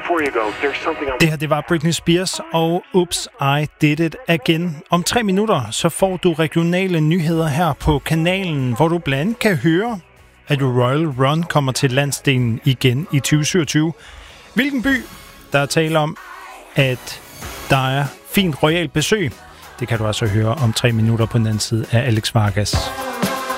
Det her, det var Britney Spears og Oops, I Did It Again. Om 3 minutter, så får du regionale nyheder her på kanalen, hvor du blandt andet kan høre, at Royal Run kommer til landsdelen igen i 2027. Hvilken by, der taler om, at der er fint royalt besøg, det kan du altså høre om 3 minutter på den anden side af Alex Vargas.